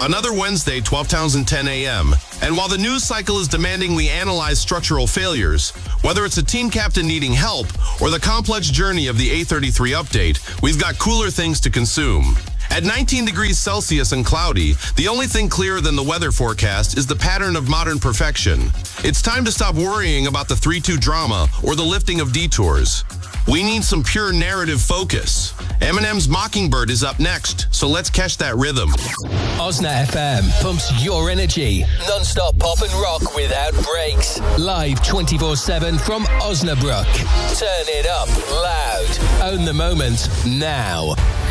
Another Wednesday, 12 towns and 10 a.m. And while the news cycle is demanding we analyze structural failures, whether it's a team captain needing help or the complex journey of the A33 update, we've got cooler things to consume. At 19 degrees Celsius and cloudy, the only thing clearer than the weather forecast is the pattern of modern perfection. It's time to stop worrying about the 3-2 drama or the lifting of detours. We need some pure narrative focus. Eminem's Mockingbird is up next, so let's catch that rhythm. Osna FM pumps your energy. Non-stop pop and rock without breaks. Live 24/7 from Osnabrück. Turn it up loud. Own the moment now.